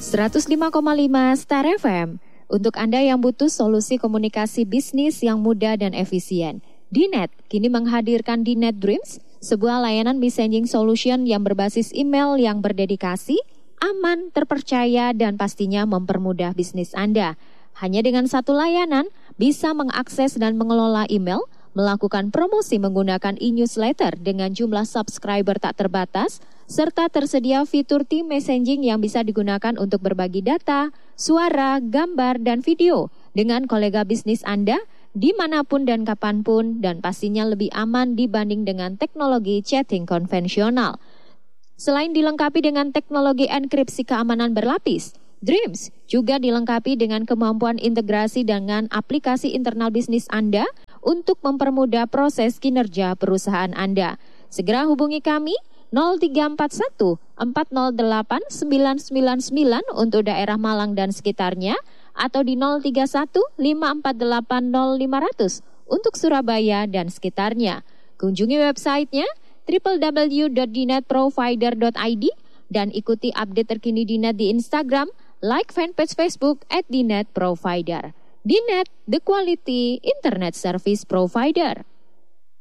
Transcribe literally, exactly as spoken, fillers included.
seratus lima koma lima Star F M. Untuk Anda yang butuh solusi komunikasi bisnis yang mudah dan efisien, D Net kini menghadirkan D Net Dreams, sebuah layanan messaging solution yang berbasis email yang berdedikasi, aman, terpercaya, dan pastinya mempermudah bisnis Anda. Hanya dengan satu layanan, bisa mengakses dan mengelola email, melakukan promosi menggunakan e-newsletter dengan jumlah subscriber tak terbatas, serta tersedia fitur team messaging yang bisa digunakan untuk berbagi data, suara, gambar, dan video dengan kolega bisnis Anda dimanapun dan kapanpun, dan pastinya lebih aman dibanding dengan teknologi chatting konvensional. Selain dilengkapi dengan teknologi enkripsi keamanan berlapis, Dreams juga dilengkapi dengan kemampuan integrasi dengan aplikasi internal bisnis Anda untuk mempermudah proses kinerja perusahaan Anda. Segera hubungi kami nol tiga empat satu empat nol delapan sembilan sembilan sembilan untuk daerah Malang dan sekitarnya, atau di nol tiga satu lima empat delapan nol lima nol nol untuk Surabaya dan sekitarnya. Kunjungi websitenya w w w dot d net provider dot i d dan ikuti update terkini D Net di Instagram, like fanpage Facebook at D Net Provider. D Net, the quality internet service provider.